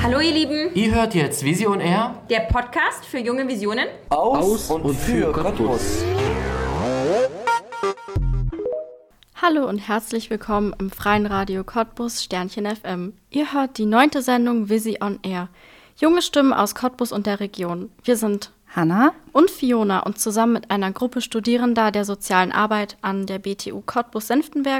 Hallo ihr Lieben, Ihr hört jetzt Vision Air, der Podcast für junge Visionen aus und für Cottbus. Hallo und herzlich willkommen im freien Radio Cottbus Sternchen FM. Ihr hört die 9. Sendung Vision Air. Junge Stimmen aus Cottbus und der Region. Wir sind Hanna und Fiona und zusammen mit einer Gruppe Studierender der sozialen Arbeit an der BTU Cottbus-Senftenberg